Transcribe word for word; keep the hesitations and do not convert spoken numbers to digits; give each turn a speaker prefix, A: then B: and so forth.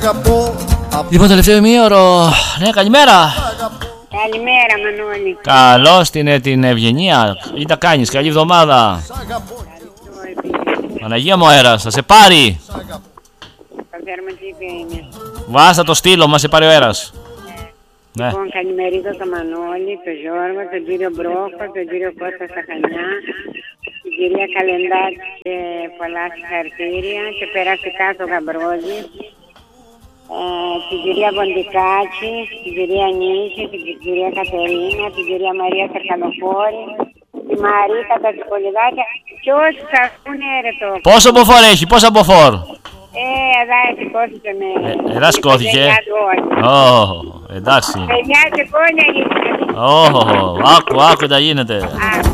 A: Λοιπόν, τελευταίο ημίωρο. Ναι, καλημέρα.
B: Καλημέρα, Μανώλη.
A: Καλώς την, την Ευγενία. Τι τα κάνεις, καλή εβδομάδα. Παναγία μου αέρας, θα σε πάρει.
B: Θα ξέρουμε τι είναι.
A: Βάστα το στείλω, μας σε πάρει ο αέρας. Ναι.
B: Λοιπόν, καλημερίζω τον Μανώλη, τον Γιώργο, τον κύριο Μπρόχο, τον κύριο Κώστα στα Χανιά, την κυρία Καλεντάκη και πολλά συγχαρητήρια και περαστικά στο Γαμπρόζη, ε, την κυρία Βοντικάκη, την κυρία Νίκη, την κυρία Κατερίνα, την κυρία Μαρία Καρκαλοφόρη, τη Μαρίτα τα Τσικολιδάκια και όσοι θα ακούνε ρε το.
A: Πόσο μποφόρ έχει, πόσα μποφόρ.
B: Ε, εδώ σηκώθηκε με...
A: Ε, εδώ σηκώθηκε. Ω, εντάξει.
B: Παιδιά σε κόνια γίνεται.
A: Ω, άκου, άκου τα γίνεται.